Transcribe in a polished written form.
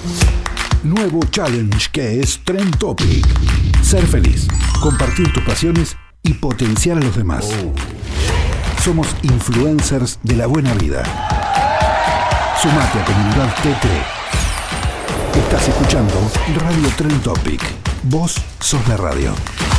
Nuevo challenge que es Trend Topic. Ser feliz, compartir tus pasiones y potenciar a los demás. Somos influencers de la buena vida. Sumate a Comunidad TT. Estás escuchando Radio Trend Topic. Vos sos la radio.